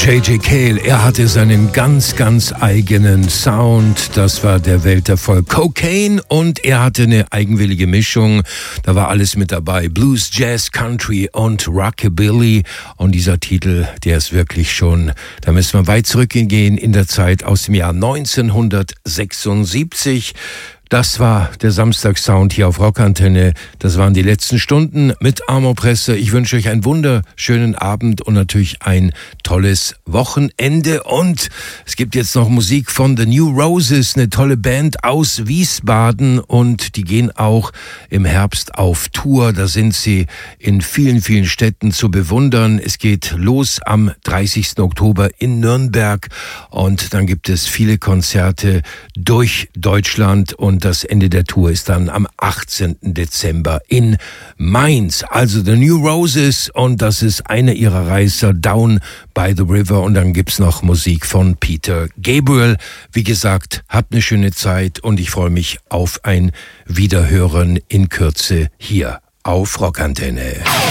J.J. Cale, er hatte seinen ganz eigenen Sound. Das war der Welterfolg Cocaine und er hatte eine eigenwillige Mischung. Da war alles mit dabei. Blues, Jazz, Country und Rockabilly. Und dieser Titel, der ist wirklich schon, da müssen wir weit zurückgehen in der Zeit aus dem Jahr 1976. Das war der Samstagssound hier auf Rockantenne. Das waren die letzten Stunden mit Amor Presse. Ich wünsche euch einen wunderschönen Abend und natürlich ein tolles Wochenende. Und es gibt jetzt noch Musik von The New Roses, eine tolle Band aus Wiesbaden. Und die gehen auch im Herbst auf Tour. Da sind sie in vielen Städten zu bewundern. Es geht los am 30. Oktober in Nürnberg. Und dann gibt es viele Konzerte durch Deutschland. Und das Ende der Tour ist dann am 18. Dezember in Mainz. Also The New Roses und das ist einer ihrer Reißer, Down by the River. Und dann gibt's noch Musik von Peter Gabriel. Wie gesagt, habt eine schöne Zeit und ich freue mich auf ein Wiederhören in Kürze hier auf Rockantenne.